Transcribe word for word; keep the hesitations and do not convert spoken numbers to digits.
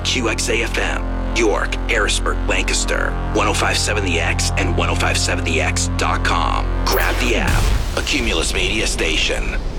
Q X A F M, York, Harrisburg, Lancaster, ten fifty-seven The X and ten fifty-seven the x dot com. Grab the app. A Cumulus Media station.